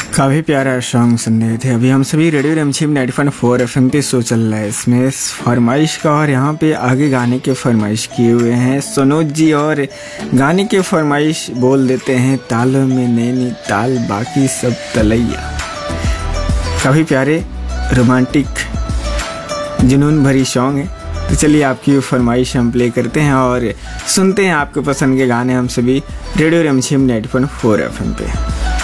काफ़ी प्यारा सॉन्ग सुन रहे थे अभी हम सभी। रेडियो रिमझिम 90.4 FM पे शो चल रहा है, इसमें फरमाइश का। और यहाँ पे आगे गाने के फरमाइश किए हुए हैं सनोज जी, और गाने के फरमाइश बोल देते हैं तालों में नैनी ताल बाकी सब तलैया। काफ़ी प्यारे रोमांटिक जुनून भरी सॉन्ग है। तो चलिए आपकी फरमाइश हम प्ले करते हैं और सुनते हैं आपके पसंद के गाने हम सभी रेडियो रिमझिम 90.4 FM पे।